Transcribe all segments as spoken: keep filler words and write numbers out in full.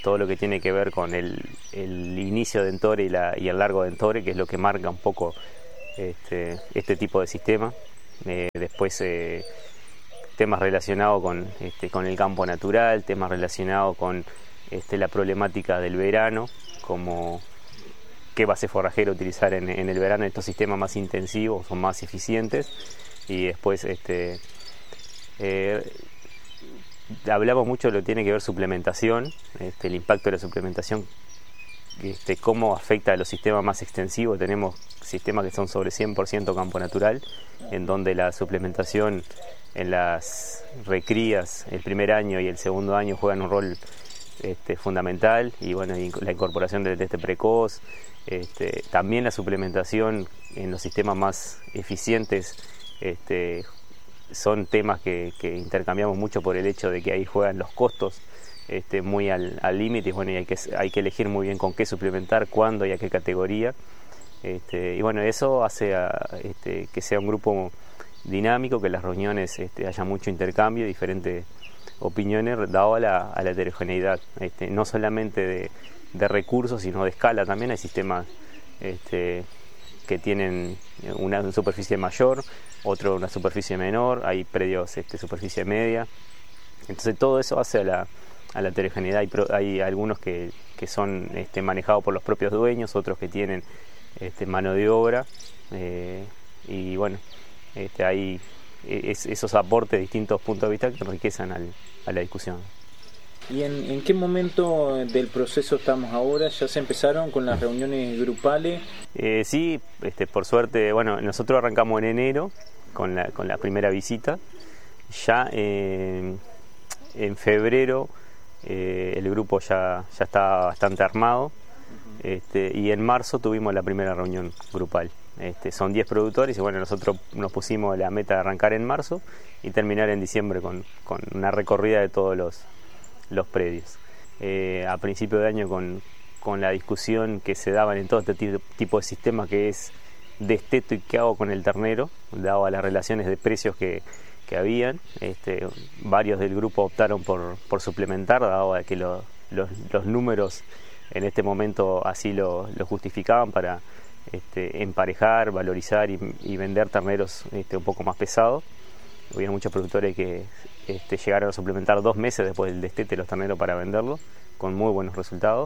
todo lo que tiene que ver con el, el inicio de Entore y, la, y el largo de Entore, que es lo que marca un poco este, este tipo de sistema. Eh, después eh, temas relacionados con, este, con el campo natural, temas relacionados con este, la problemática del verano, como qué base forrajera utilizar en, en el verano, estos sistemas más intensivos o más eficientes. Y después este, eh, hablamos mucho de lo que tiene que ver suplementación, este, el impacto de la suplementación, este, cómo afecta a los sistemas más extensivos. Tenemos sistemas que son sobre cien por ciento campo natural, en donde la suplementación en las recrías el primer año y el segundo año juegan un rol este, fundamental, y bueno, la incorporación del teste precoz, este, también la suplementación en los sistemas más eficientes. Este, son temas que, que intercambiamos mucho por el hecho de que ahí juegan los costos este, muy al límite, y bueno, y hay que, hay que elegir muy bien con qué suplementar, cuándo y a qué categoría. Este, y bueno, eso hace a, este, que sea un grupo dinámico, que en las reuniones este, haya mucho intercambio, diferentes opiniones, dado a la, a la heterogeneidad, este, no solamente de, de recursos, sino de escala también. Hay sistemas este, que tienen una superficie mayor, otro una superficie menor, hay predios este, superficie media. Entonces todo eso hace a la, a la heterogeneidad. Hay, pro, hay algunos que, que son este, manejados por los propios dueños, otros que tienen este, mano de obra, eh, y bueno, este, hay es, esos aportes de distintos puntos de vista que enriquecen al, a la discusión. ¿Y en, en qué momento del proceso estamos ahora? ¿Ya se empezaron con las reuniones grupales? Eh, sí, este, por suerte, bueno, nosotros arrancamos en enero con la, con la primera visita. Ya eh, en febrero eh, el grupo ya, ya estaba bastante armado, este, y en marzo tuvimos la primera reunión grupal. Este, son diez productores y bueno, nosotros nos pusimos la meta de arrancar en marzo y terminar en diciembre con, con una recorrida de todos los los predios. Eh, a principio de año con, con la discusión que se daban en todo este tipo de sistema, que es desteto y qué hago con el ternero, dado a las relaciones de precios que, que habían. Este, varios del grupo optaron por, por suplementar, dado a que lo, los, los números en este momento así lo, lo justificaban, para este, emparejar, valorizar y, y vender terneros este, un poco más pesados. Hubieron muchos productores que este, llegaron a suplementar dos meses después del destete los terneros para venderlos, con muy buenos resultados.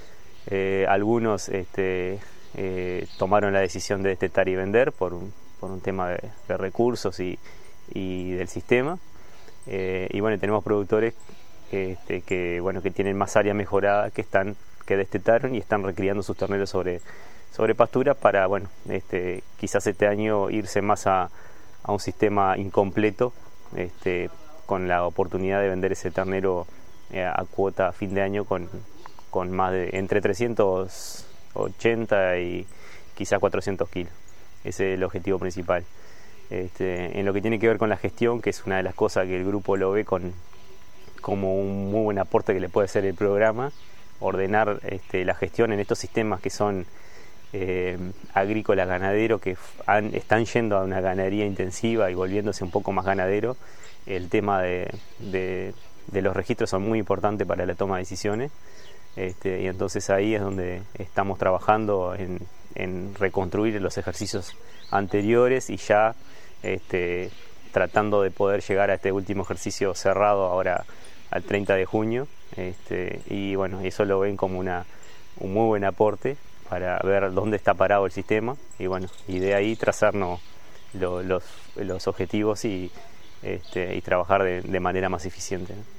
Eh, algunos este, eh, tomaron la decisión de destetar y vender por un, por un tema de, de recursos y, y del sistema. Eh, y bueno, tenemos productores este, que, bueno, que tienen más área mejorada, que, están, que destetaron y están recriando sus terneros sobre, sobre pasturas para, bueno, este, quizás este año irse más a a un sistema incompleto, este, con la oportunidad de vender ese ternero eh, a cuota a fin de año con, con más de entre trescientos ochenta y quizás cuatrocientos kilos. Ese es el objetivo principal. Este, en lo que tiene que ver con la gestión, que es una de las cosas que el grupo lo ve con, como un muy buen aporte que le puede hacer el programa, ordenar este, la gestión en estos sistemas que son Eh, agrícolas, ganaderos, que han, están yendo a una ganadería intensiva y volviéndose un poco más ganadero. El tema de, de, de los registros son muy importantes para la toma de decisiones, este, y entonces ahí es donde estamos trabajando en, en reconstruir los ejercicios anteriores y ya este, tratando de poder llegar a este último ejercicio cerrado ahora al treinta de junio, este, y bueno, eso lo ven como una, un muy buen aporte para ver dónde está parado el sistema, y bueno, y de ahí trazarnos lo, los, los objetivos y, este, y trabajar de, de manera más eficiente, ¿no?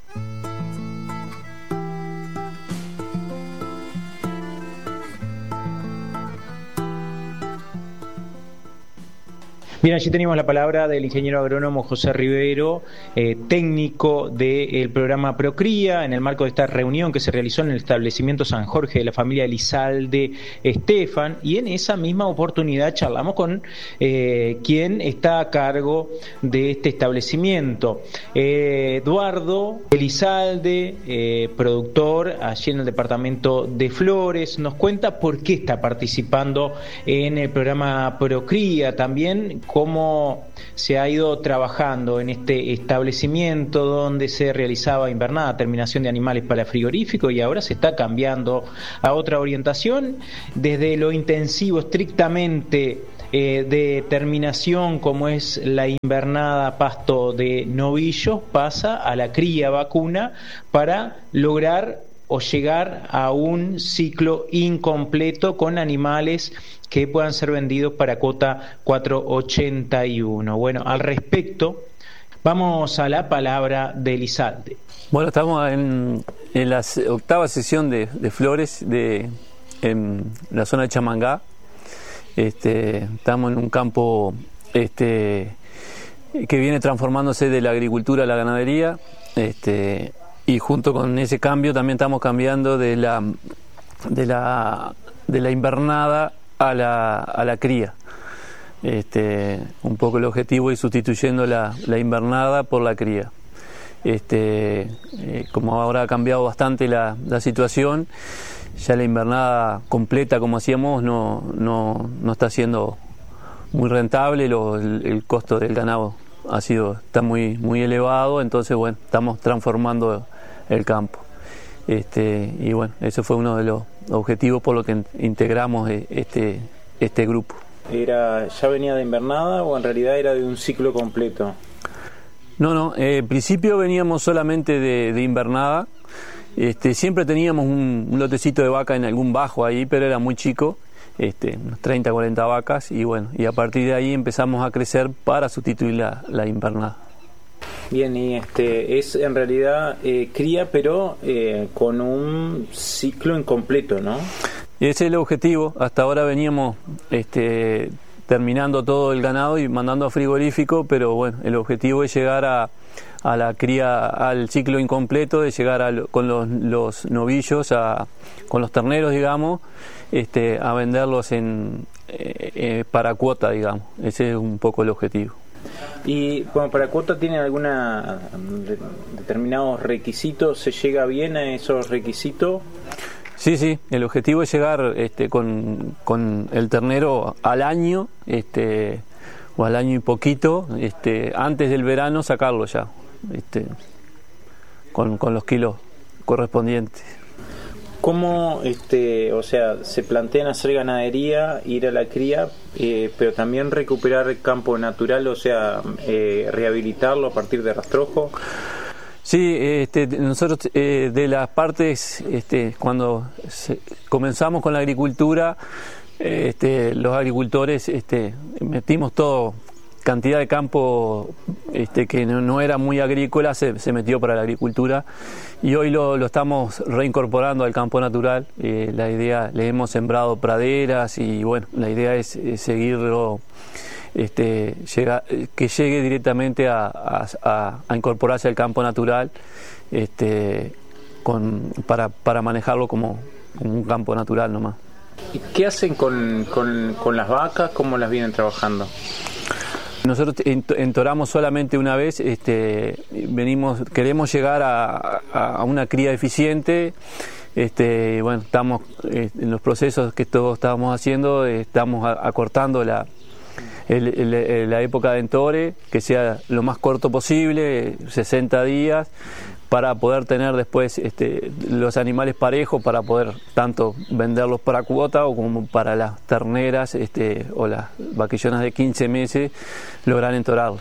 Bien, allí teníamos la palabra del ingeniero agrónomo José Rivero, eh, técnico del programa Procría, en el marco de esta reunión que se realizó en el establecimiento San Jorge de la familia Elizalde Estefan, y en esa misma oportunidad charlamos con eh, quien está a cargo de este establecimiento, eh, Eduardo Elizalde, eh, productor allí en el departamento de Flores. Nos cuenta por qué está participando en el programa Procría, también cómo se ha ido trabajando en este establecimiento donde se realizaba invernada, terminación de animales para frigorífico, y ahora se está cambiando a otra orientación, desde lo intensivo estrictamente eh, de terminación, como es la invernada pasto de novillos, pasa a la cría vacuna para lograr o llegar a un ciclo incompleto con animales que puedan ser vendidos para cuota cuatro ochenta y uno. Bueno, al respecto, vamos a la palabra de Elizalde. Bueno, estamos en, en la octava sesión de, de flores de, en la zona de Chamangá. Este, estamos en un campo este, que viene transformándose de la agricultura a la ganadería. Este, Y junto con ese cambio también estamos cambiando de la, de la, de la invernada a la, a la cría. Este, un poco el objetivo es sustituyendo la, la invernada por la cría. Este, eh, como ahora ha cambiado bastante la, la situación, ya la invernada completa como hacíamos no, no, no está siendo muy rentable, lo, el, el costo del ganado ha sido, está muy, muy elevado, entonces bueno, estamos transformando el campo. Este, y bueno, ese fue uno de los objetivos por lo que integramos este, este grupo. ¿Era, ya venía de invernada o en realidad era de un ciclo completo? No, no, eh, en principio veníamos solamente de, de invernada. Este, siempre teníamos un, un lotecito de vaca en algún bajo ahí, pero era muy chico, este, unos treinta, cuarenta vacas, y bueno, y a partir de ahí empezamos a crecer para sustituir la, la invernada. Bien, y este es en realidad eh, cría, pero eh, con un ciclo incompleto, ¿no? Ese es el objetivo. Hasta ahora veníamos este, terminando todo el ganado y mandando a frigorífico, pero bueno, el objetivo es llegar a, a la cría, al ciclo incompleto, de llegar a, con los, los novillos, a, con los terneros, digamos, este, a venderlos en, eh, eh, para cuota, digamos. Ese es un poco el objetivo. Y bueno, para cuota tienen alguna de, determinados requisitos, ¿se llega bien a esos requisitos? Sí, sí, el objetivo es llegar este, con, con el ternero al año, este, o al año y poquito, este, antes del verano sacarlo ya, este, con, con los kilos correspondientes. ¿Cómo, este, o sea, se plantean hacer ganadería, ir a la cría, eh, pero también recuperar el campo natural, o sea, eh, rehabilitarlo a partir de rastrojo? Sí, este, nosotros eh, de las partes, este, cuando se, comenzamos con la agricultura, eh, este, los agricultores este, metimos todo, cantidad de campo este, que no, no era muy agrícola, se, se metió para la agricultura, y hoy lo, lo estamos reincorporando al campo natural. Eh, la idea, le hemos sembrado praderas y bueno, la idea es, es seguirlo, este, llega, que llegue directamente a, a, a incorporarse al campo natural, este, con, para, para manejarlo como, como un campo natural nomás. ¿Y qué hacen con, con, con las vacas? ¿Cómo las vienen trabajando? Nosotros entoramos solamente una vez, este, venimos, queremos llegar a, a, a una cría eficiente. Este, bueno, estamos eh, en los procesos que todos estábamos haciendo, eh, estamos a, acortando la, el, el, la época de entore, que sea lo más corto posible, sesenta días, para poder tener después este, los animales parejos, para poder tanto venderlos para cuota o como para las terneras este, o las vaquillonas de quince meses, lograr entorarlas.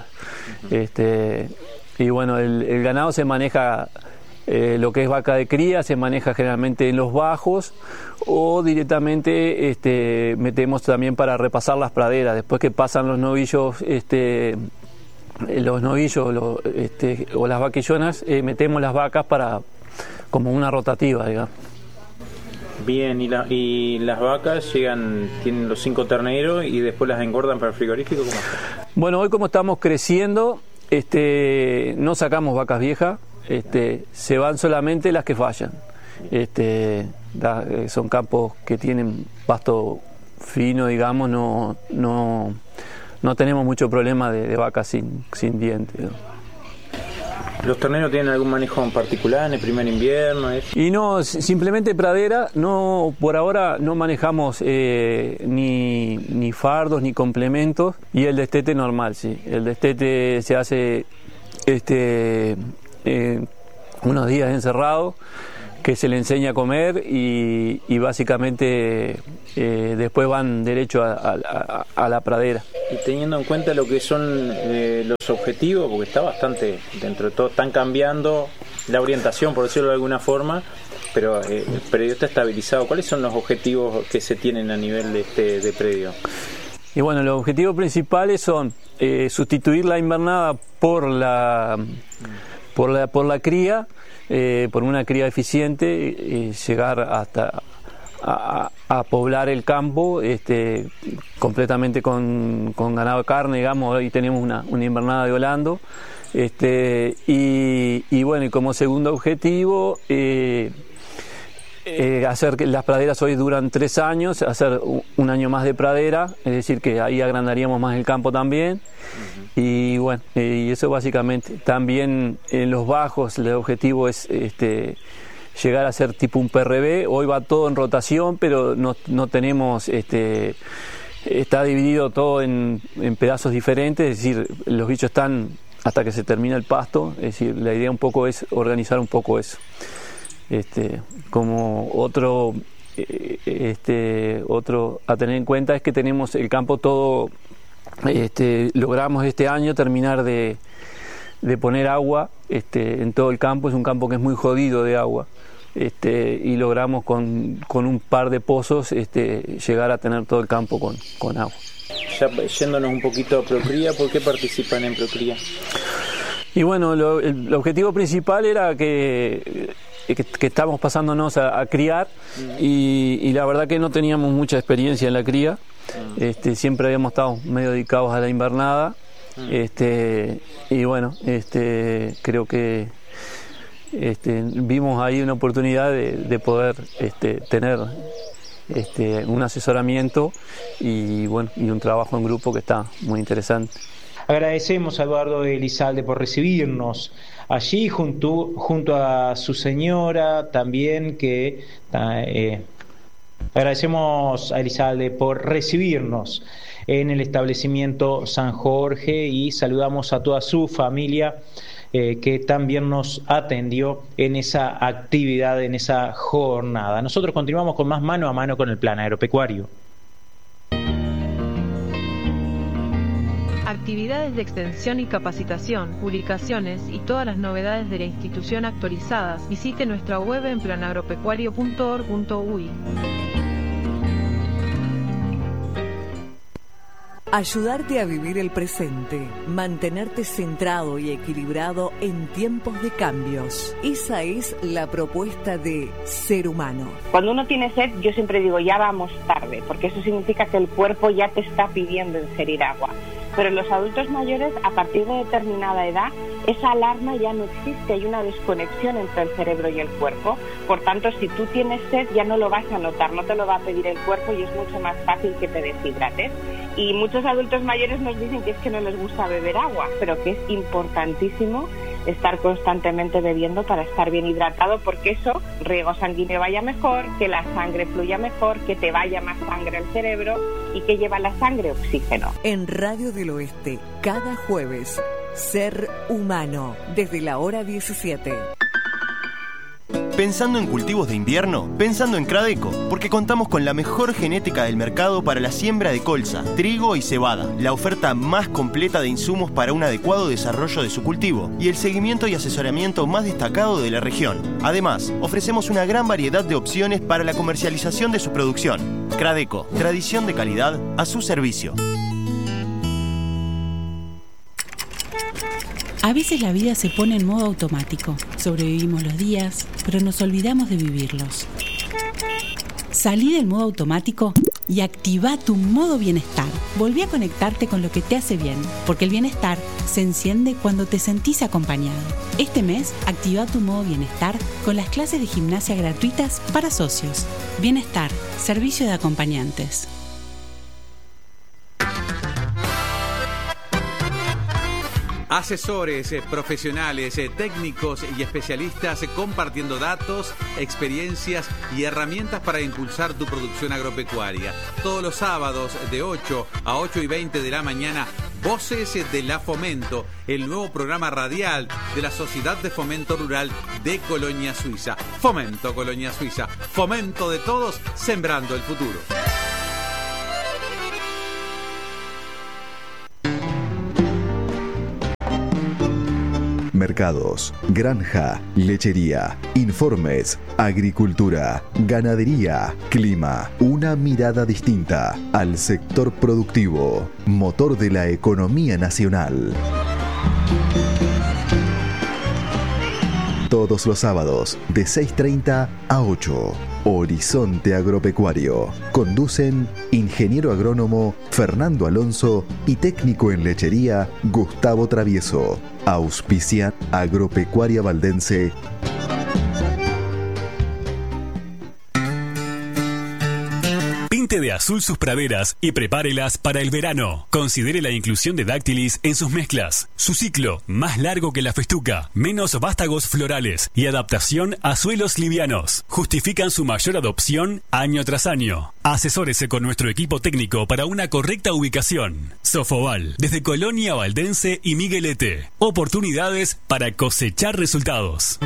Este, y bueno, el, el ganado se maneja, eh, lo que es vaca de cría, se maneja generalmente en los bajos, o directamente este, metemos también para repasar las praderas, después que pasan los novillos, este, los novillos los, este, o las vaquillonas, eh, metemos las vacas para como una rotativa, digamos. Bien, y, la, y las vacas llegan, tienen los cinco terneros y después las engordan para el frigorífico, ¿cómo? Bueno, hoy como estamos creciendo, este, no sacamos vacas viejas, este, se van solamente las que fallan. Este, da, son campos que tienen pasto fino, digamos, no, no, no tenemos mucho problema de, de vacas sin, sin dientes, ¿no? ¿Los terneros tienen algún manejo en particular en el primer invierno? ¿Es? Y no, simplemente pradera, no, por ahora no manejamos eh, ni, ni fardos ni complementos, y el destete normal, sí. El destete se hace este eh, unos días encerrado, que se le enseña a comer y, y básicamente eh, después van derecho a, a, a la pradera. Y teniendo en cuenta lo que son eh, los objetivos, porque está bastante, dentro de todo, están cambiando la orientación, por decirlo de alguna forma, pero eh, el predio está estabilizado. ¿Cuáles son los objetivos que se tienen a nivel de este de predio? Y bueno, los objetivos principales son eh, sustituir la invernada por la, por la, por la cría, Eh, por una cría eficiente, eh, llegar hasta a, a poblar el campo este, completamente con, con ganado de carne, digamos. Hoy tenemos una, una invernada de Holando, este, y, y bueno, y como segundo objetivo eh, eh, hacer que las praderas hoy duran tres años, hacer un, un año más de pradera, es decir que ahí agrandaríamos más el campo también. Y bueno, y eso básicamente. También en los bajos el objetivo es este, llegar a ser tipo un P R B. Hoy va todo en rotación, pero no, no tenemos, este, está dividido todo en, en pedazos diferentes, es decir, los bichos están hasta que se termina el pasto, es decir, la idea un poco es organizar un poco eso. Este, como otro, este, otro a tener en cuenta es que tenemos el campo todo. Este, logramos este año terminar de, de poner agua este, en todo el campo. Es un campo que es muy jodido de agua, este, y logramos con, con un par de pozos este, llegar a tener todo el campo con, con agua. Ya yéndonos un poquito a Procría, ¿por qué participan en Procría? Y bueno, lo, el, el objetivo principal era que, que, que estamos pasándonos a, a criar, uh-huh. y, y la verdad que no teníamos mucha experiencia en la cría. Este, siempre habíamos estado medio dedicados a la invernada, este, y bueno, este, creo que este, vimos ahí una oportunidad de, de poder este, tener este, un asesoramiento y bueno, y un trabajo en grupo que está muy interesante. Agradecemos a Eduardo Elizalde por recibirnos allí junto, junto a su señora también, que eh, agradecemos a Elizalde por recibirnos en el establecimiento San Jorge y saludamos a toda su familia eh, que también nos atendió en esa actividad, en esa jornada. Nosotros continuamos con más mano a mano con el plan agropecuario. Actividades de extensión y capacitación, publicaciones y todas las novedades de la institución actualizadas. Visite nuestra web en plan agropecuario punto org punto uy. Ayudarte a vivir el presente, mantenerte centrado y equilibrado en tiempos de cambios. Esa es la propuesta de Ser Humano. Cuando uno tiene sed, yo siempre digo, ya vamos tarde, porque eso significa que el cuerpo ya te está pidiendo ingerir agua. Pero en los adultos mayores, a partir de determinada edad, esa alarma ya no existe, hay una desconexión entre el cerebro y el cuerpo. Por tanto, si tú tienes sed, ya no lo vas a notar, no te lo va a pedir el cuerpo y es mucho más fácil que te deshidrates. Y muchos adultos mayores nos dicen que es que no les gusta beber agua, pero que es importantísimo estar constantemente bebiendo para estar bien hidratado, porque eso, riego sanguíneo vaya mejor, que la sangre fluya mejor, que te vaya más sangre al cerebro y que lleva la sangre oxígeno. En Radio del Oeste, cada jueves, Ser Humano, desde la hora diecisiete. Pensando en cultivos de invierno, pensando en Cradeco, porque contamos con la mejor genética del mercado para la siembra de colza, trigo y cebada, la oferta más completa de insumos para un adecuado desarrollo de su cultivo y el seguimiento y asesoramiento más destacado de la región. Además, ofrecemos una gran variedad de opciones para la comercialización de su producción. Cradeco, tradición de calidad a su servicio. A veces la vida se pone en modo automático. Sobrevivimos los días, pero nos olvidamos de vivirlos. Salí del modo automático y activa tu modo bienestar. Volví a conectarte con lo que te hace bien, porque el bienestar se enciende cuando te sentís acompañado. Este mes, activa tu modo bienestar con las clases de gimnasia gratuitas para socios. Bienestar, servicio de acompañantes. Asesores, eh, profesionales, eh, técnicos y especialistas eh, compartiendo datos, experiencias y herramientas para impulsar tu producción agropecuaria. Todos los sábados de ocho a ocho y veinte de la mañana, Voces de la Fomento, el nuevo programa radial de la Sociedad de Fomento Rural de Colonia Suiza. Fomento Colonia Suiza, fomento de todos, sembrando el futuro. Mercados, granja, lechería, informes, agricultura, ganadería, clima. Una mirada distinta al sector productivo, motor de la economía nacional. Todos los sábados de seis treinta a ocho. Horizonte Agropecuario. Conducen ingeniero agrónomo Fernando Alonso y técnico en lechería Gustavo Travieso. Auspicia Agropecuaria Valdense. Pinte de azul sus praderas y prepárelas para el verano. Considere la inclusión de dáctilis en sus mezclas. Su ciclo, más largo que la festuca, menos vástagos florales y adaptación a suelos livianos, justifican su mayor adopción año tras año. Asesórese con nuestro equipo técnico para una correcta ubicación. Sofoval, desde Colonia Valdense y Miguelete. Oportunidades para cosechar resultados.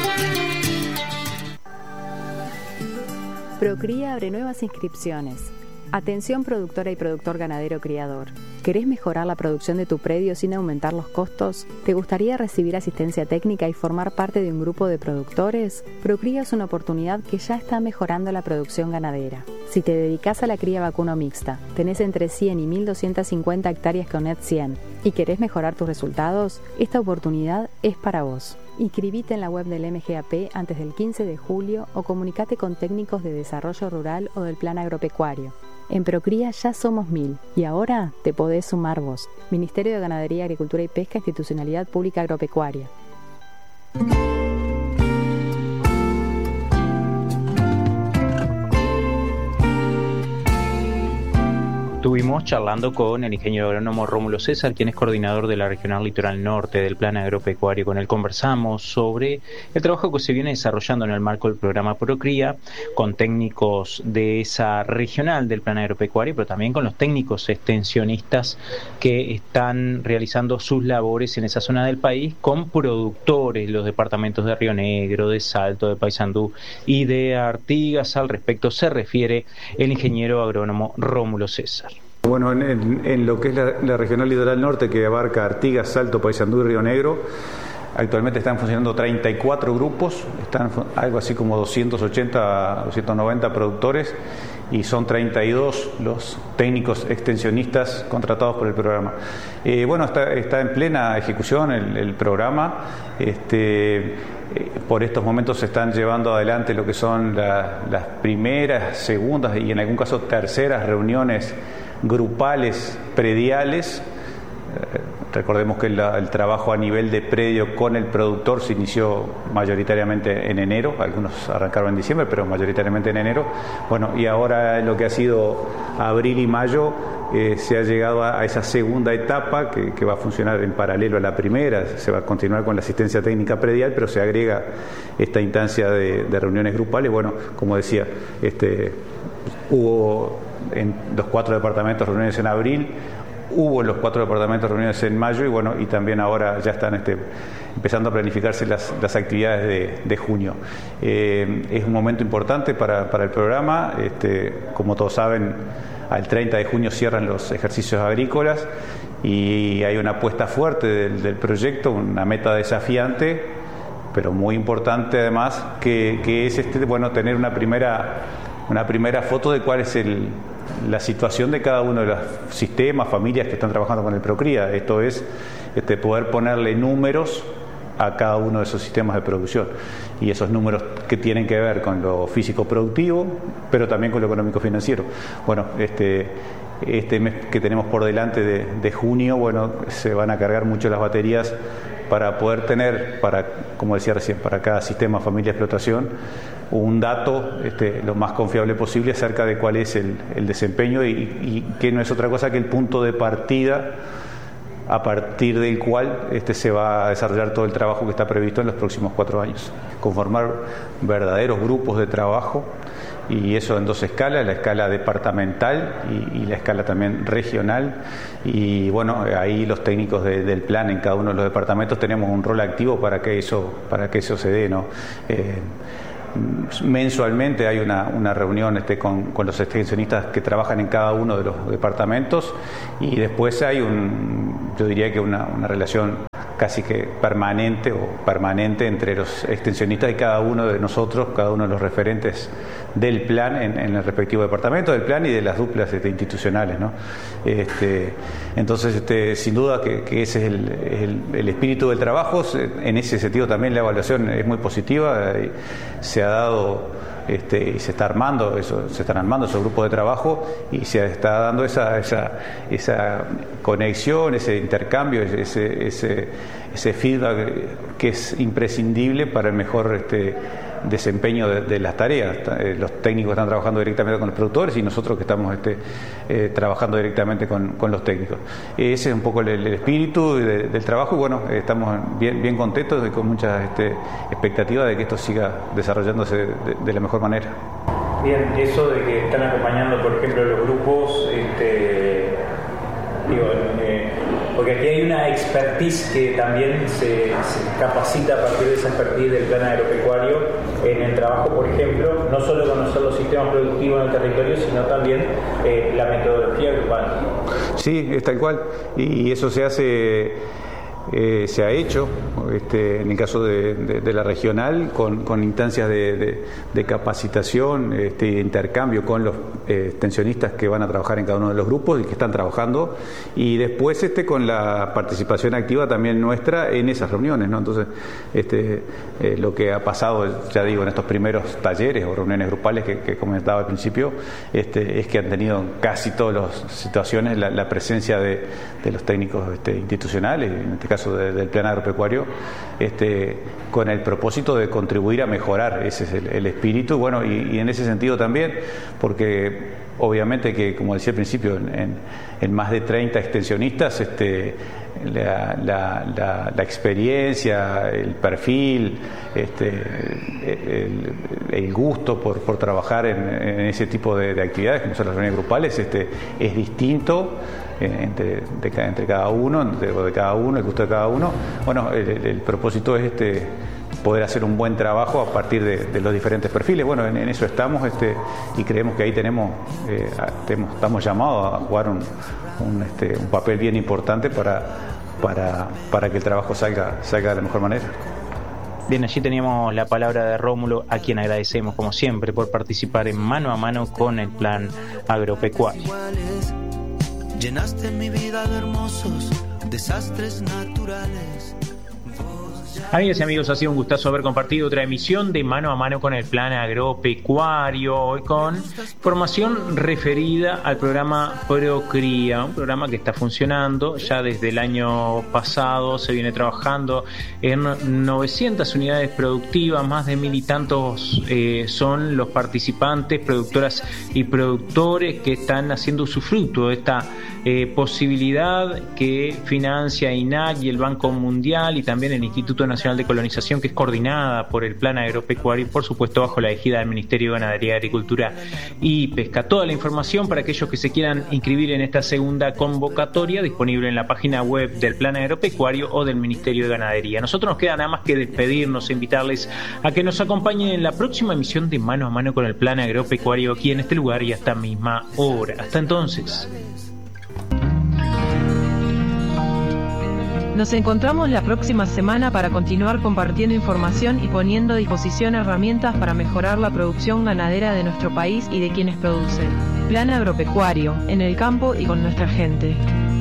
Procría abre nuevas inscripciones. Atención productora y productor ganadero criador. ¿Querés mejorar la producción de tu predio sin aumentar los costos? ¿Te gustaría recibir asistencia técnica y formar parte de un grupo de productores? Procría es una oportunidad que ya está mejorando la producción ganadera. Si te dedicas a la cría vacuno mixta, tenés entre cien y mil doscientas cincuenta hectáreas con Net cien y querés mejorar tus resultados, esta oportunidad es para vos. Inscribite en la web del M G A P antes del quince de julio o comunicate con técnicos de desarrollo rural o del plan agropecuario. En Procría ya somos mil y ahora te podés sumar vos. Ministerio de Ganadería, Agricultura y Pesca, Institucionalidad Pública Agropecuaria. Estuvimos charlando con el ingeniero agrónomo Rómulo César, quien es coordinador de la Regional Litoral Norte del Plan Agropecuario. Con él conversamos sobre el trabajo que se viene desarrollando en el marco del programa Procría, con técnicos de esa regional del Plan Agropecuario, pero también con los técnicos extensionistas que están realizando sus labores en esa zona del país, con productores, los departamentos de Río Negro, de Salto, de Paysandú y de Artigas. Al respecto se refiere el ingeniero agrónomo Rómulo César. Bueno, en, en, en lo que es la, la Regional Litoral Norte, que abarca Artigas, Salto, Paysandú y Río Negro, actualmente están funcionando treinta y cuatro grupos, están algo así como doscientos ochenta, doscientos noventa productores, y son treinta y dos los técnicos extensionistas contratados por el programa. Eh, bueno, está, está en plena ejecución el, el programa. Este, eh, por estos momentos se están llevando adelante lo que son la, las primeras, segundas y en algún caso terceras reuniones grupales prediales. Eh, recordemos que la, el trabajo a nivel de predio con el productor se inició mayoritariamente en enero, algunos arrancaron en diciembre, pero mayoritariamente en enero. Bueno, y ahora lo que ha sido abril y mayo, eh, se ha llegado a, a esa segunda etapa que, que va a funcionar en paralelo a la primera. Se va a continuar con la asistencia técnica predial, pero se agrega esta instancia de, de reuniones grupales. Bueno, como decía, este, hubo en los cuatro departamentos reuniones en abril, hubo en los cuatro departamentos reuniones en mayo y bueno, y también ahora ya están este, empezando a planificarse las, las actividades de, de junio. Eh, es un momento importante para, para el programa. Este, como todos saben, al treinta de junio cierran los ejercicios agrícolas y hay una apuesta fuerte del, del proyecto, una meta desafiante, pero muy importante además, que, que es este, bueno, tener una primera, una primera foto de cuál es el la situación de cada uno de los sistemas, familias que están trabajando con el Procría. Esto es este, poder ponerle números a cada uno de esos sistemas de producción, y esos números que tienen que ver con lo físico-productivo, pero también con lo económico-financiero. Bueno, este, este mes que tenemos por delante de, de junio, bueno, se van a cargar mucho las baterías para poder tener, para, como decía recién, para cada sistema, familia, explotación, un dato este, lo más confiable posible acerca de cuál es el, el desempeño y, y que no es otra cosa que el punto de partida a partir del cual este, se va a desarrollar todo el trabajo que está previsto en los próximos cuatro años. Conformar verdaderos grupos de trabajo, y eso en dos escalas, la escala departamental y, y la escala también regional, y bueno, ahí los técnicos de, del plan en cada uno de los departamentos tenemos un rol activo para que eso, para que eso se dé, ¿no? Eh, mensualmente hay una, una reunión este, con, con los extensionistas que trabajan en cada uno de los departamentos, y después hay un, yo diría que una, una relación casi que permanente o permanente entre los extensionistas y cada uno de nosotros, cada uno de los referentes del plan en, en el respectivo departamento del plan y de las duplas este, institucionales, ¿no? Este, entonces, este, sin duda que, que ese es el, el, el espíritu del trabajo. En ese sentido también la evaluación es muy positiva. Se ha dado Este, y se está armando eso, se están armando esos grupos de trabajo y se está dando esa, esa, esa conexión, ese intercambio, ese, ese, ese feedback que es imprescindible para el mejor este, desempeño de, de las tareas. Los técnicos están trabajando directamente con los productores y nosotros que estamos este, eh, trabajando directamente con, con los técnicos. Ese es un poco el, el espíritu de, del trabajo, y bueno, estamos bien, bien contentos y con muchas este, expectativas de que esto siga desarrollándose de, de la mejor manera. Bien, eso de que están acompañando, por ejemplo, los grupos, este, digo, eh, porque aquí hay una expertise que también se, se capacita a partir de esa expertise del plan agropecuario en el trabajo, por ejemplo, no solo conocer los sistemas productivos en el territorio, sino también eh, la metodología grupal. Sí, es tal cual, y eso se hace... Eh, se ha hecho este, en el caso de, de, de la regional con, con instancias de, de, de capacitación, este, intercambio con los eh, extensionistas que van a trabajar en cada uno de los grupos y que están trabajando, y después este, con la participación activa también nuestra en esas reuniones, ¿no? Entonces este, eh, lo que ha pasado, ya digo, en estos primeros talleres o reuniones grupales que, que comentaba al principio, este, es que han tenido en casi todas las situaciones la, la presencia de, de los técnicos este, institucionales, en este caso De, del plan agropecuario, este, con el propósito de contribuir a mejorar. Ese es el, el espíritu, bueno, y, y en ese sentido también, porque obviamente que, como decía al principio, en, en, en más de treinta extensionistas, este, la, la, la, la experiencia, el perfil, este, el, el gusto por, por trabajar en, en ese tipo de, de actividades, como son las reuniones grupales, este, es distinto entre, de, entre cada uno, de, de cada uno, el gusto de cada uno. Bueno, el, el, el propósito es este poder hacer un buen trabajo a partir de, de los diferentes perfiles. Bueno, en, en eso estamos, este, y creemos que ahí tenemos, eh, tenemos estamos llamados a jugar un, un, este, un papel bien importante para, para, para que el trabajo salga, salga de la mejor manera. Bien, allí teníamos la palabra de Rómulo, a quien agradecemos como siempre por participar en Mano a Mano con el plan agropecuario. Llenaste mi vida de hermosos desastres naturales. Amigas y amigos, ha sido un gustazo haber compartido otra emisión de Mano a Mano con el plan agropecuario, hoy con información referida al programa Procría, un programa que está funcionando ya desde el año pasado. Se viene trabajando en novecientas unidades productivas, más de mil y tantos eh, son los participantes, productoras y productores que están haciendo usufructo de esta eh, posibilidad que financia I N A C y el Banco Mundial y también el Instituto Nacional de Colonización, que es coordinada por el plan agropecuario y por supuesto bajo la égida del Ministerio de Ganadería, Agricultura y Pesca. Toda la información para aquellos que se quieran inscribir en esta segunda convocatoria disponible en la página web del plan agropecuario o del Ministerio de Ganadería. Nosotros nos queda nada más que despedirnos e invitarles a que nos acompañen en la próxima emisión de Mano a Mano con el plan agropecuario aquí en este lugar y a esta misma hora. Hasta entonces. Nos encontramos la próxima semana para continuar compartiendo información y poniendo a disposición herramientas para mejorar la producción ganadera de nuestro país y de quienes producen. Plan agropecuario, en el campo y con nuestra gente.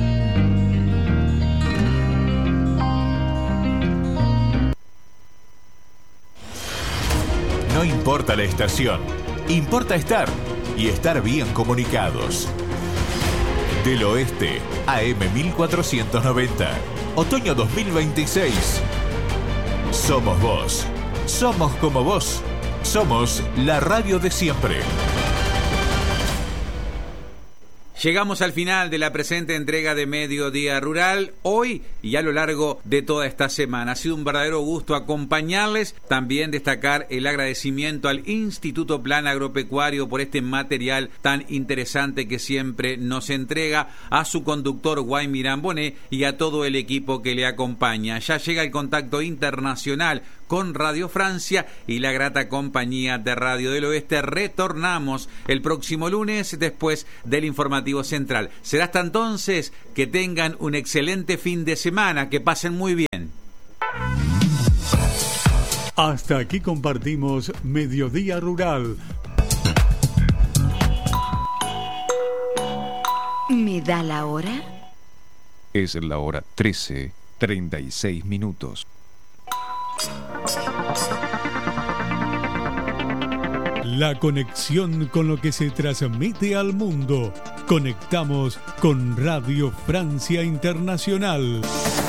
No importa la estación, importa estar y estar bien comunicados. Del Oeste, A M mil cuatrocientos noventa. Otoño dos mil veintiséis. Somos vos. Somos como vos. Somos la radio de siempre. Llegamos al final de la presente entrega de Mediodía Rural, hoy y a lo largo de toda esta semana. Ha sido un verdadero gusto acompañarles, también destacar el agradecimiento al Instituto Plan Agropecuario por este material tan interesante que siempre nos entrega, a su conductor Guaymirán Bonet y a todo el equipo que le acompaña. Ya llega el contacto internacional con Radio Francia y la grata compañía de Radio del Oeste. Retornamos el próximo lunes después del informativo central. Será hasta entonces, que tengan un excelente fin de semana, que pasen muy bien. Hasta aquí compartimos Mediodía Rural. ¿Me da la hora? Es la hora trece, treinta y seis minutos. La conexión con lo que se transmite al mundo. Conectamos con Radio Francia Internacional.